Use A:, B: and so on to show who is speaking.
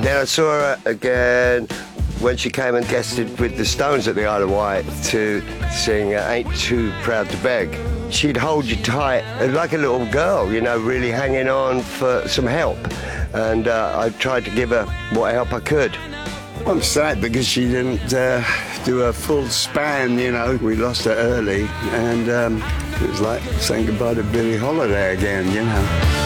A: Then I saw her again when she came and guested with the Stones at the Isle of Wight to sing Ain't Too Proud to Beg. She'd hold you tight like a little girl, you know, really hanging on for some help. And I tried to give her what help I could. I'm sad because she didn't do a full span, you know. We lost her early, and it was like saying goodbye to Billie Holiday again, you know.